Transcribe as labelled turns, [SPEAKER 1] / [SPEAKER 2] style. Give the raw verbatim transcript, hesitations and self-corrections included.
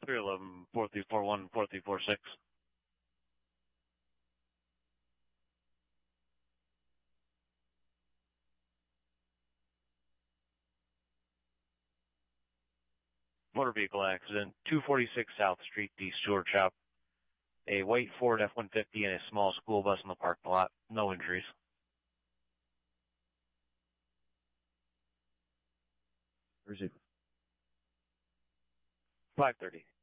[SPEAKER 1] three eleven, four three four one, four three four six. Motor vehicle accident, two forty-six South Street, East George Shop. A white Ford F one fifty and a small school bus in the parking lot. No injuries.
[SPEAKER 2] Receive.
[SPEAKER 1] five thirty.